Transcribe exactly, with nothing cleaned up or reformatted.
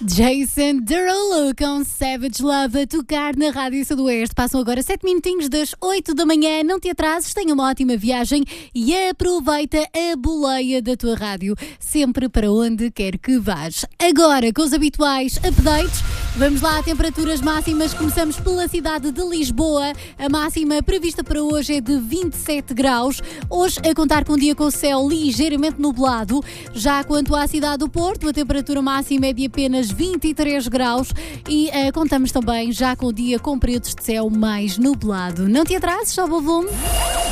Jason Derulo com Savage Love a tocar na Rádio Sudoeste. Passam agora sete minutinhos das oito da manhã. Não te atrases, tenha uma ótima viagem e aproveita a boleia da tua rádio, sempre para onde quer que vás. Agora, com os habituais updates, vamos lá a temperaturas máximas. Começamos pela cidade de Lisboa. A máxima prevista para hoje é de vinte e sete graus. Hoje a contar com um dia com o céu ligeiramente nublado. Já quanto à cidade do Porto, a temperatura máxima é de apenas vinte e três graus e uh, contamos também já com o dia com períodos de céu mais nublado. Não te atrases, sobe o volume.